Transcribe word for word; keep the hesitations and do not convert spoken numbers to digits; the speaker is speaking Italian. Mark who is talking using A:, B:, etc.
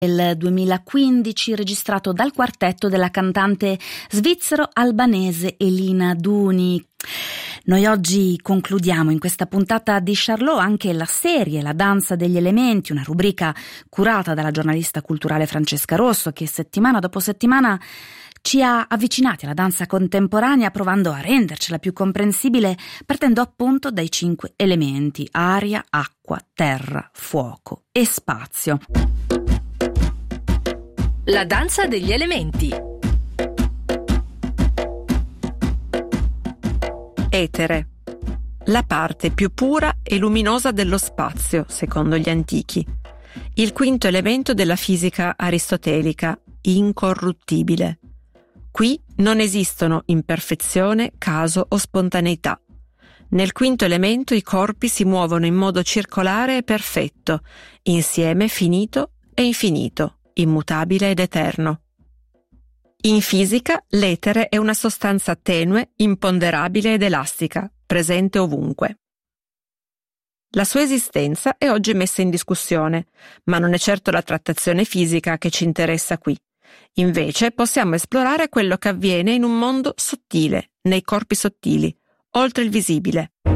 A: del duemilaquindici, registrato dal quartetto della cantante svizzero-albanese Elina Duni. Noi oggi concludiamo in questa puntata di Charlot anche la serie La danza degli elementi, una rubrica curata dalla giornalista culturale Francesca Rosso, che settimana dopo settimana ci ha avvicinati alla danza contemporanea, provando a rendercela più comprensibile, partendo appunto dai cinque elementi: aria, acqua, terra, fuoco e spazio.
B: La danza degli elementi.
C: Etere, la parte più pura e luminosa dello spazio, secondo gli antichi. Il quinto elemento della fisica aristotelica, incorruttibile. Qui non esistono imperfezione, caso o spontaneità. Nel quinto elemento i corpi si muovono in modo circolare e perfetto, insieme finito e infinito, immutabile ed eterno. In fisica, l'etere è una sostanza tenue, imponderabile ed elastica, presente ovunque. La sua esistenza è oggi messa in discussione, ma non è certo la trattazione fisica che ci interessa qui. Invece possiamo esplorare quello che avviene in un mondo sottile, nei corpi sottili, oltre il visibile.